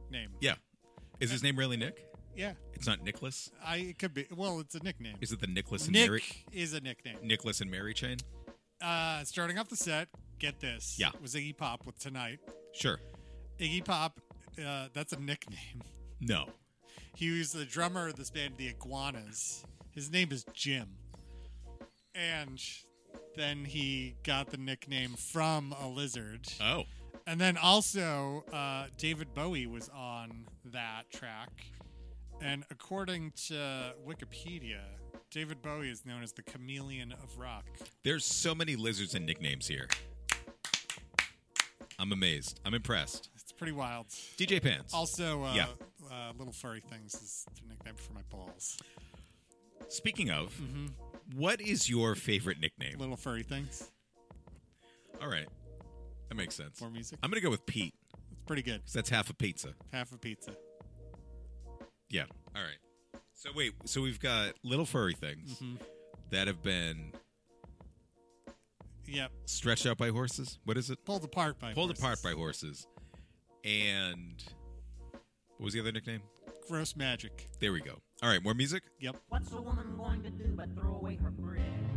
name. Yeah. Is his name really Nick? Yeah. It's not Nicholas? It could be. Well, it's a nickname. Is it the Nicholas and Nick Mary? is a nickname. Nicholas and Mary chain? Starting off the set, get this. Yeah. Was Iggy Pop with Tonight. Sure. Iggy Pop, that's a nickname. No. He was the drummer of this band, The Iguanas. His name is Jim. And then he got the nickname from a lizard. Oh. And then also, David Bowie was on that track. And according to Wikipedia, David Bowie is known as the chameleon of rock. There's so many lizards and nicknames here. I'm amazed. I'm impressed. It's pretty wild. DJ Pants. Also, Yeah. Little Furry Things is the nickname for my balls. Speaking of, what is your favorite nickname? Little Furry Things. All right. That makes sense. More music. I'm going to go with Pete, It's pretty good. because that's half a pizza. Half a pizza. Yeah. All right. So wait. So we've got little furry things that have been Yep. stretched out by horses. What is it? Pulled apart by Pulled horses. apart by horses. And what was the other nickname? Gross magic. There we go. All right. More music? Yep. What's a woman going to do but throw away her bread?